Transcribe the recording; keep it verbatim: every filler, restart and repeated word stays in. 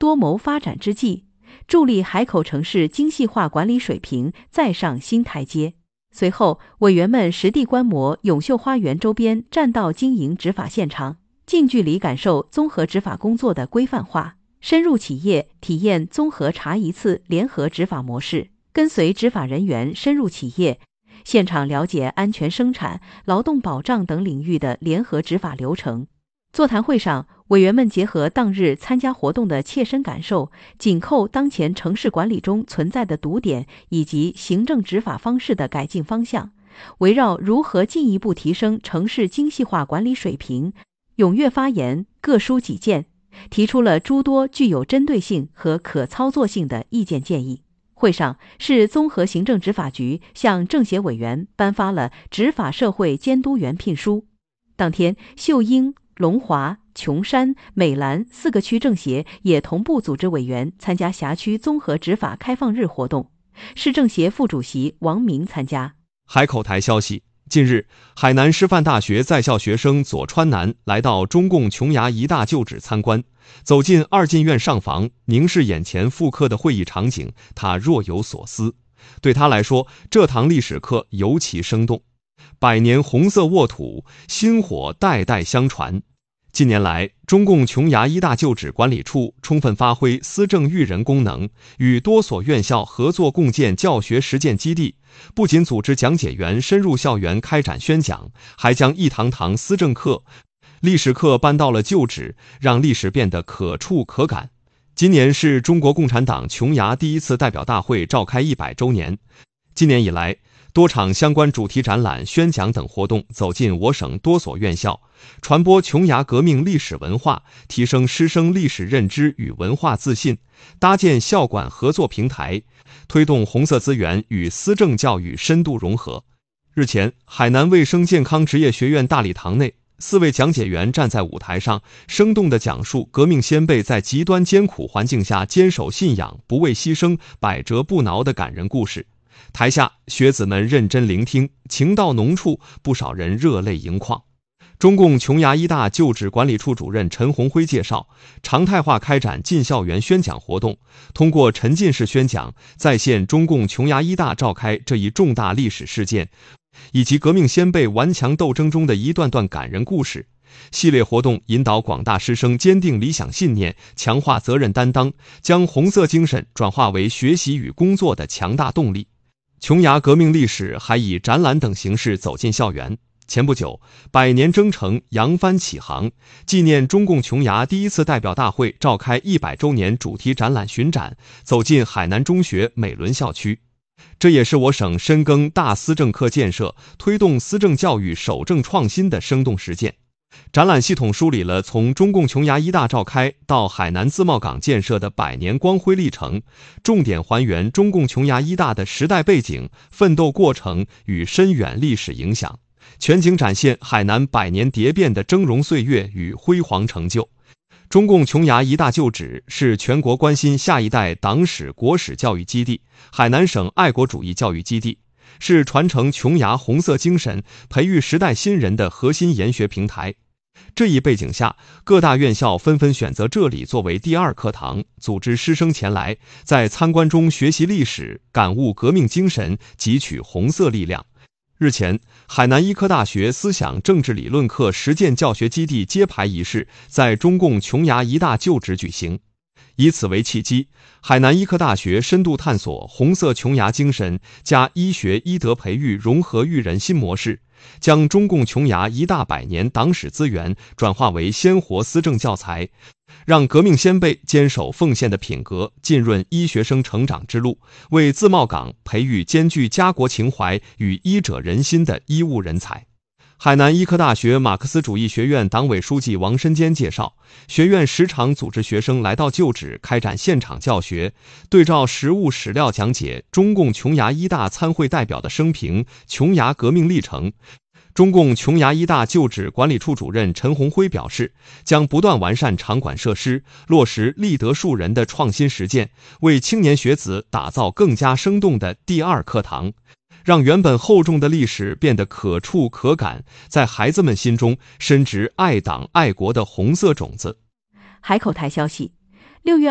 多谋发展之际，助力海口城市精细化管理水平再上新台阶。随后，委员们实地观摩永秀花园周边占道经营执法现场，近距离感受综合执法工作的规范化，深入企业体验综合查一次联合执法模式，跟随执法人员深入企业，现场了解安全生产、劳动保障等领域的联合执法流程。座谈会上，委员们结合当日参加活动的切身感受，紧扣当前城市管理中存在的堵点以及行政执法方式的改进方向，围绕如何进一步提升城市精细化管理水平，踊跃发言，各抒己见，提出了诸多具有针对性和可操作性的意见建议。会上，市综合行政执法局向政协委员颁发了执法社会监督员聘书。当天，秀英、龙华、琼山、美兰四个区政协也同步组织委员参加辖区综合执法开放日活动，市政协副主席王明参加。 海口台消息，近日，海南师范大学在校学生左川南来到中共琼崖一大旧址参观，走进二进院上房，凝视眼前复刻的会议场景，他若有所思。对他来说，这堂历史课尤其生动。百年红色沃土，薪火代代相传。近年来，中共琼崖一大旧址管理处充分发挥思政育人功能，与多所院校合作共建教学实践基地，不仅组织讲解员深入校园开展宣讲，还将一堂堂思政课、历史课搬到了旧址，让历史变得可触可感。今年是中国共产党琼崖第一次代表大会召开一百周年。今年以来，多场相关主题展览、宣讲等活动走进我省多所院校，传播琼崖革命历史文化，提升师生历史认知与文化自信，搭建校管合作平台，推动红色资源与思政教育深度融合。日前，海南卫生健康职业学院大礼堂内，四位讲解员站在舞台上，生动地讲述革命先辈在极端艰苦环境下坚守信仰、不畏牺牲、百折不挠的感人故事。台下，学子们认真聆听，情到浓处，不少人热泪盈眶。中共琼崖一大旧址管理处主任陈红辉介绍，常态化开展进校园宣讲活动，通过沉浸式宣讲，再现中共琼崖一大召开这一重大历史事件，以及革命先辈顽强斗争中的一段段感人故事。系列活动引导广大师生坚定理想信念，强化责任担当，将红色精神转化为学习与工作的强大动力。琼崖革命历史还以展览等形式走进校园。前不久，百年征程扬帆起航，纪念中共琼崖第一次代表大会召开一百周年主题展览巡展走进海南中学美伦校区。这也是我省深耕大思政课建设，推动思政教育守正创新的生动实践。展览系统梳理了从中共琼崖一大召开到海南自贸港建设的百年光辉历程，重点还原中共琼崖一大的时代背景、奋斗过程与深远历史影响，全景展现海南百年蝶变的峥嵘岁月与辉煌成就。中共琼崖一大旧址是全国关心下一代党史国史教育基地、海南省爱国主义教育基地，是传承琼崖红色精神、培育时代新人的核心研学平台。这一背景下，各大院校纷纷选择这里作为第二课堂，组织师生前来，在参观中学习历史，感悟革命精神，汲取红色力量。日前，海南医科大学思想政治理论课实践教学基地揭牌仪式在中共琼崖一大旧址举行。以此为契机，海南医科大学深度探索红色琼崖精神加医学医德培育融合育人新模式，将中共琼崖一大百年党史资源转化为鲜活思政教材，让革命先辈坚守奉献的品格浸润医学生成长之路，为自贸港培育兼具家国情怀与医者仁心的医务人才。海南医科大学马克思主义学院党委书记王申坚介绍，学院时常组织学生来到旧址开展现场教学，对照实物史料讲解中共琼崖一大参会代表的生平、琼崖革命历程。中共琼崖一大旧址管理处主任陈红辉表示，将不断完善场馆设施，落实立德树人的创新实践，为青年学子打造更加生动的第二课堂，让原本厚重的历史变得可触可感，在孩子们心中深植爱党爱国的红色种子。 海口台消息，六月